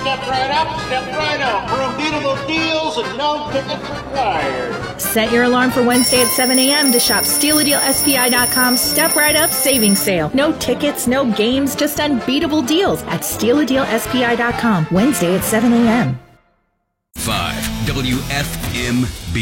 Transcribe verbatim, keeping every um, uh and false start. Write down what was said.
Step right up, step right out for unbeatable deals and no tickets required. Set your alarm for Wednesday at seven a.m. to shop Steal a Deal S P I dot com Step Right Up Savings Sale. No tickets, no games, just unbeatable deals at Steal a Deal S P I dot com Wednesday at seven a.m. five W F M B